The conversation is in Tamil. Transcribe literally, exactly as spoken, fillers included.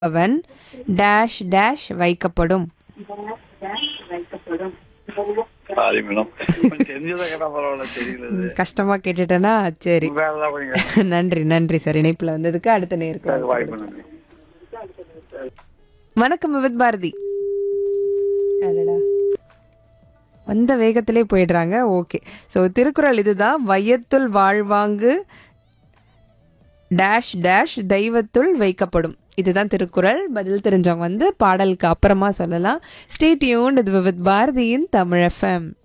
அவன் டேஷ் டேஷ் வைக்கப்படும். சாரி மேடம், கொஞ்சம் தெரிஞ்சதை கேட்டா பரவாயில்ல, தெரியல இது. கஷ்டமா கேட்டுட்டேனா? சரி, வேற ஏதாவது கொஞ்சம் கேளுங்க. நன்றி நன்றி சார். இணைப்புல வந்ததுக்கு அடுத்த நேருக்கு சரி, வாய்ப்பு நன்றி. வணக்கம் விவித் பாரதி. அடடா, வந்த வேகத்திலே போயிடுறாங்க. ஓகே, ஸோ திருக்குறள் இதுதான். வையத்துள் வாழ்வாங்கு டேஷ் டேஷ் தெய்வத்துள் வைக்கப்படும். இதுதான் திருக்குறள். பதில் தெரிஞ்சவங்க வந்து பாடலுக்கு அப்புறமா சொல்லலாம். Stay tuned. இது விவித் பாரதியின் தமிழ் எஃப்எம்.